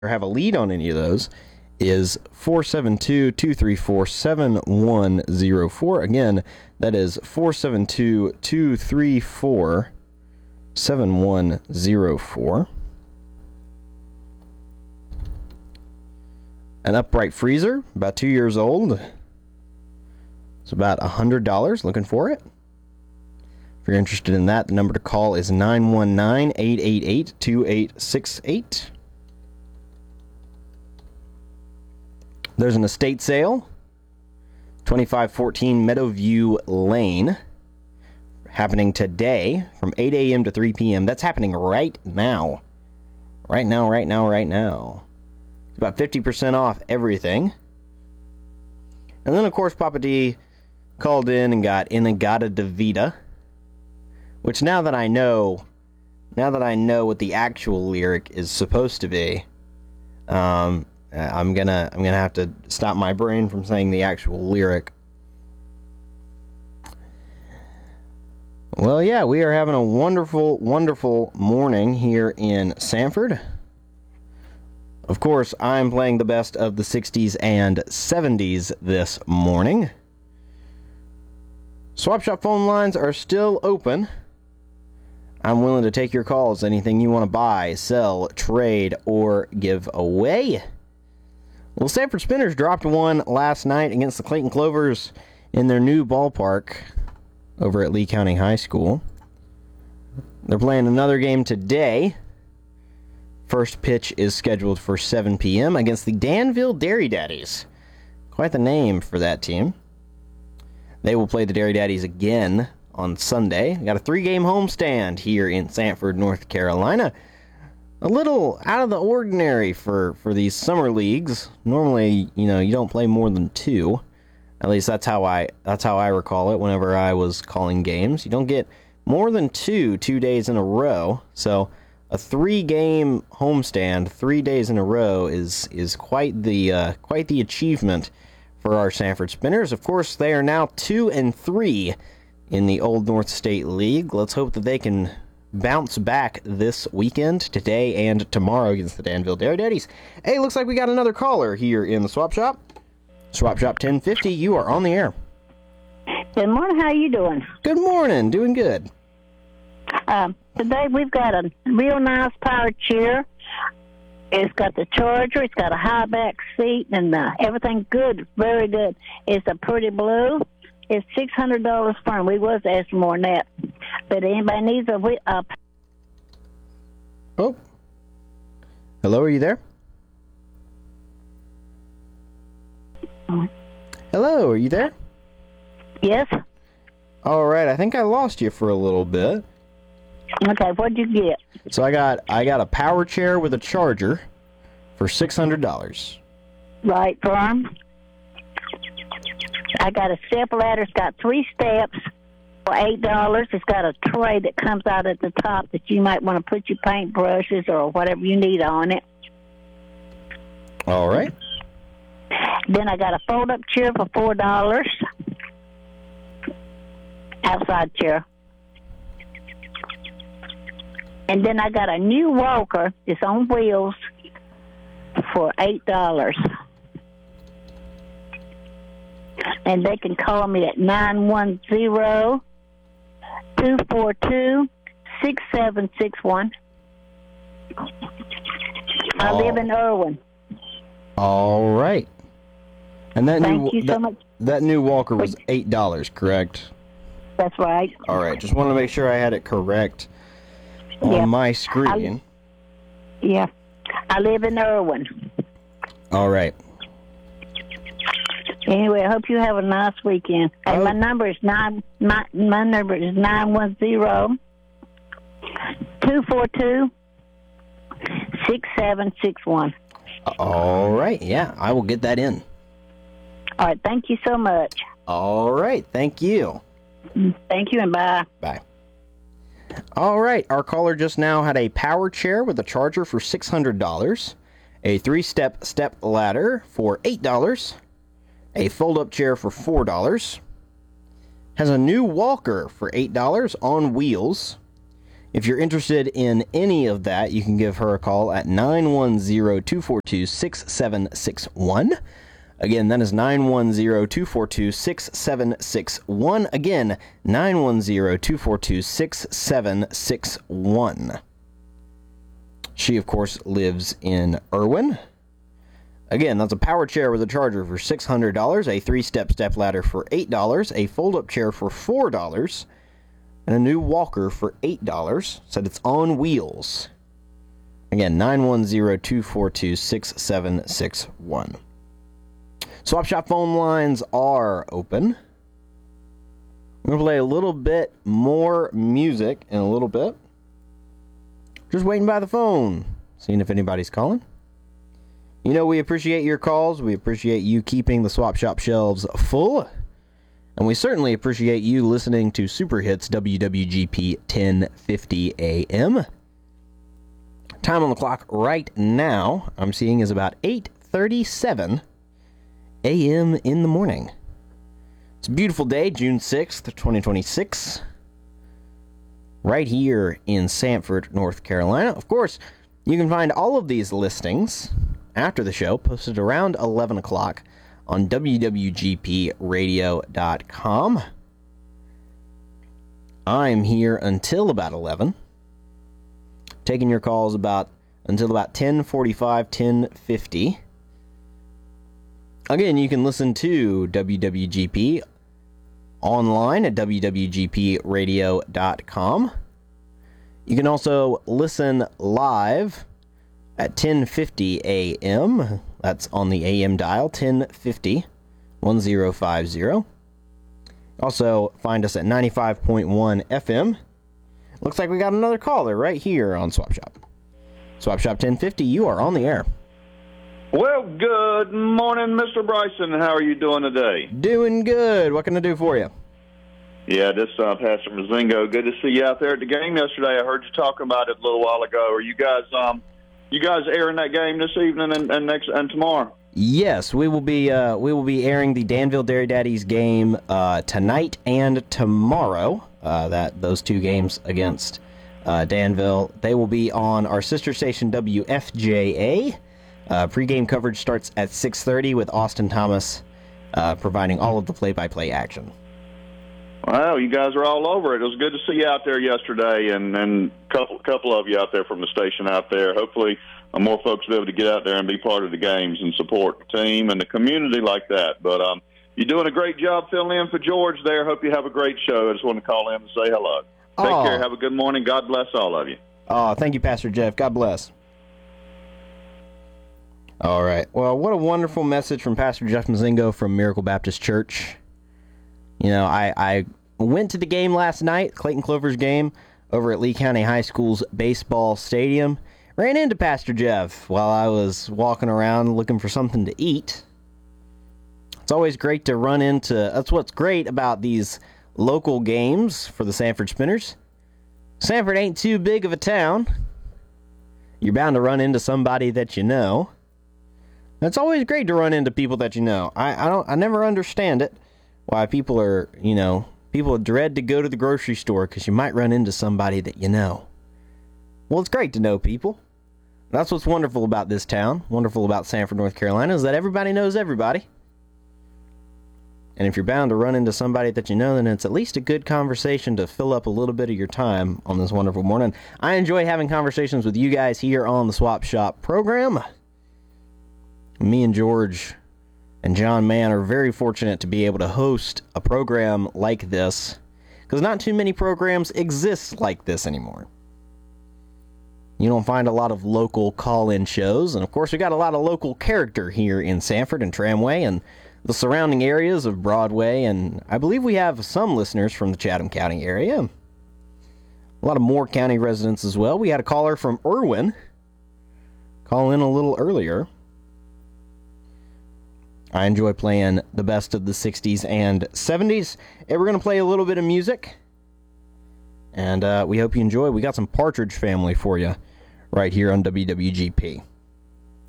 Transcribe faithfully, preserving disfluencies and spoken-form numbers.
or have a lead on any of those is four seven two, two three four, seven one zero four. Again, that is four seven two, two three four, seven one zero four. An upright freezer, about two years old. It's about one hundred dollars. Looking for it? If you're interested in that, the number to call is nine one nine, eight eight eight, two eight six eight. There's an estate sale, twenty-five fourteen Meadowview Lane, happening today from eight a.m. to three p.m. That's happening right now. Right now, right now, right now. It's about fifty percent off everything. And then, of course, Papa D called in and got Inagata Davida, which now that I know, now that I know what the actual lyric is supposed to be, um... I'm gonna I'm gonna have to stop my brain from saying the actual lyric. Well, yeah, we are having a wonderful, wonderful morning here in Sanford. Of course, I'm playing the best of the sixties and seventies this morning. Swap Shop phone lines are still open. I'm willing to take your calls. Anything you want to buy, sell, trade, or give away. Well, Sanford Spinners dropped one last night against the Clayton Clovers in their new ballpark over at Lee County High School. They're playing another game today. First pitch is scheduled for seven p.m. against the Danville Dairy Daddies. Quite the name for that team. They will play the Dairy Daddies again on Sunday. We got a three-game homestand here in Sanford, North Carolina. A little out of the ordinary for, for these summer leagues. Normally, you know, you don't play more than two. At least that's how I that's how I recall it whenever I was calling games. You don't get more than two two days in a row. So a three-game homestand, three days in a row, is is quite the uh, quite the achievement for our Sanford Spinners. Of course, they are now two and three in the Old North State League. Let's hope that they can bounce back this weekend, today and tomorrow, against the Danville Dairy Daddies. Hey, looks like we got another caller here in the Swap Shop. Swap Shop ten fifty, you are on the air. Good morning, how you doing? Good morning, doing good. Um, today we've got a real nice power chair. It's got the charger, it's got a high back seat, and uh, everything good, very good. It's a pretty blue. It's six hundred dollars firm. We was asking more than that. But anybody needs a... Uh, oh. Hello, are you there? Hello, are you there? Yes. All right, I think I lost you for a little bit. Okay, what'd you get? So I got I got a power chair with a charger for six hundred dollars. Right, firm. I got a step ladder. It's got three steps for eight dollars. It's got a tray that comes out at the top that you might want to put your paintbrushes or whatever you need on it. All right. Then I got a fold-up chair for four dollars. Outside chair. And then I got a new walker. It's on wheels for eight dollars. And they can call me at nine one zero, two four two, six seven six one. I Oh. live in Irwin. All right. And that Thank new you so that, much. that new walker was eight dollars, correct? That's right. All right. Just wanted to make sure I had it correct on Yeah. my screen. Yeah. I live in Irwin. All right. Anyway, I hope you have a nice weekend. Hey, Oh. my number is nine. My my number is nine one zero two four two six seven six one. All right. Yeah, I will get that in. All right. Thank you so much. All right. Thank you. Thank you and bye. Bye. All right. Our caller just now had a power chair with a charger for six hundred dollars, a three-step step ladder for eight dollars, a fold-up chair for four dollars, has a new walker for eight dollars on wheels, If you're interested in any of that, you can give her a call at nine one zero, two four two, six seven six one. Again, that is nine one zero, two four two, six seven six one. Again, nine one zero, two four two, six seven six one. She, of course, lives in Irwin. Again, that's a power chair with a charger for six hundred dollars, a three-step step ladder for eight dollars, a fold-up chair for four dollars, and a new walker for eight dollars. Said it's on wheels. Again, nine one zero, two four two, six seven six one. Swap Shop phone lines are open. I'm going to play a little bit more music in a little bit. Just waiting by the phone, seeing if anybody's calling. You know, we appreciate your calls. We appreciate you keeping the Swap Shop shelves full. And we certainly appreciate you listening to Super Hits W W G P ten fifty A M. Time on the clock right now, I'm seeing, is about eight thirty-seven A M in the morning. It's a beautiful day, June sixth, twenty twenty-six. Right here in Sanford, North Carolina. Of course, you can find all of these listings after the show, posted around eleven o'clock on W W G P radio dot com. I'm here until about eleven, taking your calls about until about ten forty-five, ten fifty. Again, you can listen to W W G P online at W W G P radio dot com. You can also listen live at ten fifty A M. That's on the A M dial, ten fifty, ten fifty. Also, find us at ninety-five point one F M. Looks like we got another caller right here on Swap Shop. Swap Shop ten fifty, you are on the air. Well, good morning, Mister Bryson. How are you doing today? Doing good. What can I do for you? Yeah, this uh, Pastor Mazingo. Good to see you out there at the game yesterday. I heard you talking about it a little while ago. Are you guys, um, you guys airing that game this evening and, and next and tomorrow? Yes, we will be. Uh, we will be airing the Danville Dairy Daddies game uh, tonight and tomorrow. Uh, that those two games against uh, Danville. They will be on our sister station W F J A. Uh, pre-game coverage starts at six thirty with Austin Thomas uh, providing all of the play-by-play action. Wow, you guys are all over it. It was good to see you out there yesterday, and and couple couple of you out there from the station out there. Hopefully, uh, more folks will be able to get out there and be part of the games and support the team and the community like that. But um, you're doing a great job filling in for George there. Hope you have a great show. I just want to call in and say hello. Take oh. care. Have a good morning. God bless all of you. Oh, thank you, Pastor Jeff. God bless. All right. Well, what a wonderful message from Pastor Jeff Mazingo from Miracle Baptist Church. You know, I, I went to the game last night, Clayton Clover's game, over at Lee County High School's baseball stadium. Ran into Pastor Jeff while I was walking around looking for something to eat. It's always great to run into... That's what's great about these local games for the Sanford Spinners. Sanford ain't too big of a town. You're bound to run into somebody that you know. It's always great to run into people that you know. I, I don't. I never understand it. Why people are, you know, people dread to go to the grocery store because you might run into somebody that you know. Well, it's great to know people. That's what's wonderful about this town, wonderful about Sanford, North Carolina, is that everybody knows everybody. And if you're bound to run into somebody that you know, then it's at least a good conversation to fill up a little bit of your time on this wonderful morning. I enjoy having conversations with you guys here on the Swap Shop program. Me and George and John Mann are very fortunate to be able to host a program like this, because not too many programs exist like this anymore. You don't find a lot of local call-in shows, and of course we got a lot of local character here in Sanford and Tramway and the surrounding areas of Broadway, and I believe we have some listeners from the Chatham County area. A lot of Moore County residents as well. We had a caller from Irwin call in a little earlier. I enjoy playing the best of the sixties and seventies. And we're going to play a little bit of music. And uh, we hope you enjoy. We got some Partridge Family for you right here on W W G P.